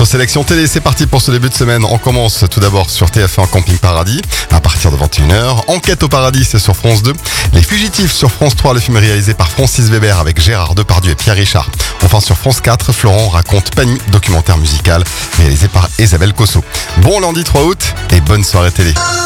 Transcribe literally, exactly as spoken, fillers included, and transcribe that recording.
Votre sélection télé, c'est parti pour ce début de semaine. On commence tout d'abord sur T F un Camping Paradis à partir de vingt et une heures. Enquête au paradis, c'est sur France deux. Les Fugitifs sur France trois, le film est réalisé par Francis Weber avec Gérard Depardieu et Pierre Richard. Enfin sur France quatre, Florent raconte Pani, documentaire musical réalisé par Isabelle Cosso. Bon lundi trois août et bonne soirée télé.